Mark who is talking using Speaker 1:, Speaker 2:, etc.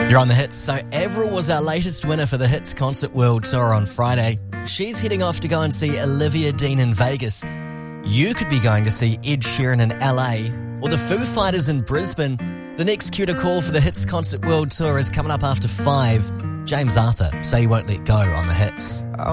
Speaker 1: You're on the Hits. So Avril was our latest winner for the Hits Concert World Tour on Friday. She's heading off to go and see Olivia Dean in Vegas. You could be going to see Ed Sheeran in LA or the Foo Fighters in Brisbane. The next cue to call for the Hits Concert World Tour is coming up after 5. James Arthur, Say You Won't Let Go on the Hits.